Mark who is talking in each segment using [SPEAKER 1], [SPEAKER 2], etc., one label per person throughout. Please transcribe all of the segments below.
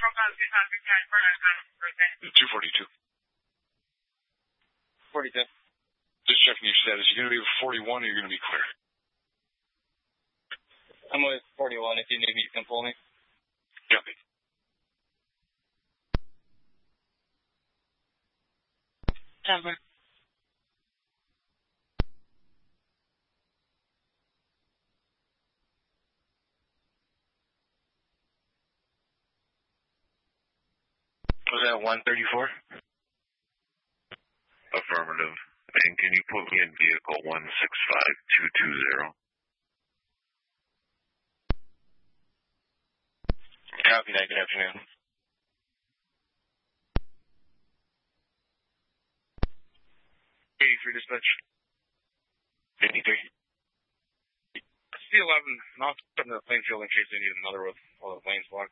[SPEAKER 1] 242.
[SPEAKER 2] 42.
[SPEAKER 1] Just checking your status. You're going to be with 41 or you're going to be clear?
[SPEAKER 2] I'm with 41. If you need me, you can pull me.
[SPEAKER 1] Copy.
[SPEAKER 3] Denver.
[SPEAKER 1] Was that 134?
[SPEAKER 4] Affirmative. And can you put me in vehicle 165220?
[SPEAKER 1] Copy that. Good afternoon.
[SPEAKER 2] 83 dispatch.
[SPEAKER 1] 53.
[SPEAKER 2] C11, not putting the plane field in case they need another with all the lanes blocked.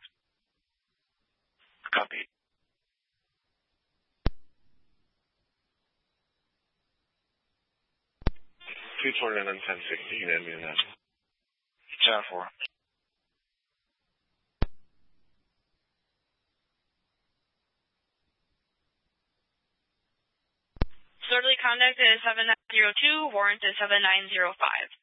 [SPEAKER 1] Copy.
[SPEAKER 4] Two 29 on 1060. You can add me in that.
[SPEAKER 1] 10-4.
[SPEAKER 3] Disorderly conduct is 7902, warrant is 7905.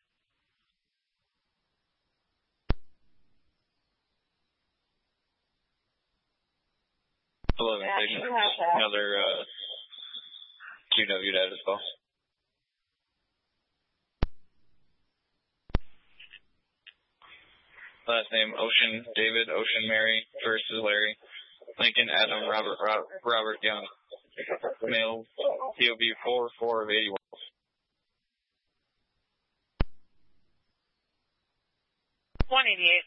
[SPEAKER 2] Hello, another QW data as well. Last name, Ocean David, Ocean Mary, first is Larry, Lincoln Adam, Robert Young. Male, POV 44 of 81.
[SPEAKER 3] 188.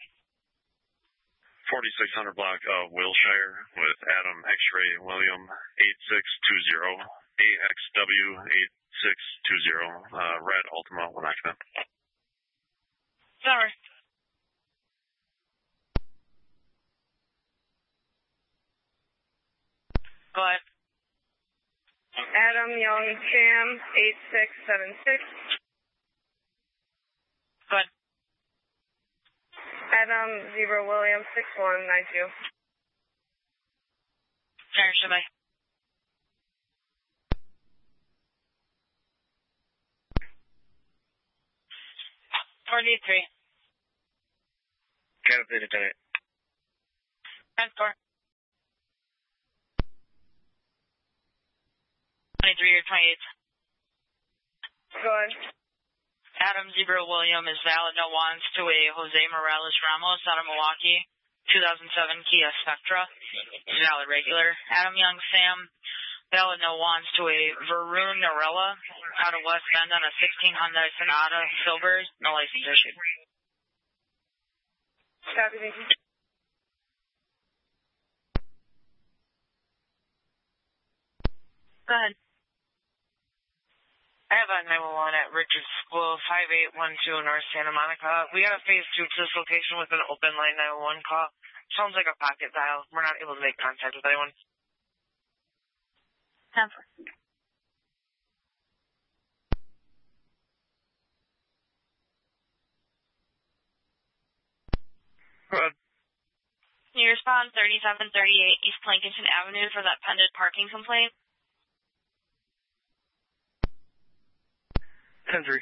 [SPEAKER 4] 4600 block of Wilshire with Adam X-Ray William 8620, AXW 8620, red Ultima, one occupant.
[SPEAKER 3] Sorry. Go ahead.
[SPEAKER 5] Adam Young Sam 8676.
[SPEAKER 3] Go ahead.
[SPEAKER 5] Adam Zebra William 6192.
[SPEAKER 3] Sorry, should I? $43.
[SPEAKER 2] Canopy Lieutenant.
[SPEAKER 3] 10-4. 23 or 28.
[SPEAKER 5] Go ahead.
[SPEAKER 3] Adam Zebra William is valid, no wants to a Jose Morales Ramos out of Milwaukee, 2007 Kia Spectra, is valid regular. Adam Young Sam, valid, no wants to a Varun Narella out of West Bend on a 16 Hyundai Sonata Silver, no license issued.
[SPEAKER 5] Copy, thank you.
[SPEAKER 3] Go ahead.
[SPEAKER 6] I have a 911 at Richards School, 5812 North Santa Monica. We got a phase 2 to this location with an open line 911 call. Sounds like a pocket dial. We're not able to make contact with anyone.
[SPEAKER 3] 10-4. Can you respond 3738 East Plankinton Avenue for that pending parking complaint?
[SPEAKER 2] 10-3. 6-9.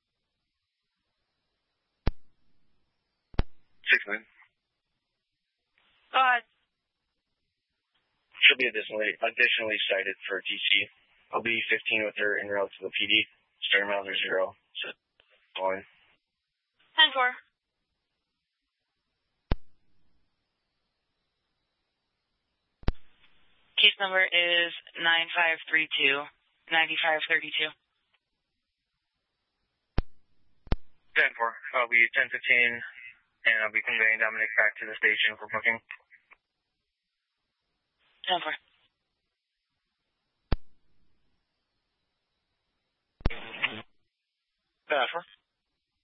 [SPEAKER 3] Go ahead.
[SPEAKER 2] She'll be additionally cited for TC. I'll be 15 with her en route to the PD. Starting miles are 0. So, fine.
[SPEAKER 3] 10-4. Case number is 9532-9532.
[SPEAKER 2] 10-4. I'll be 10-15, and I'll be conveying Dominic back to the station for booking.
[SPEAKER 3] 10-4.
[SPEAKER 2] Passport.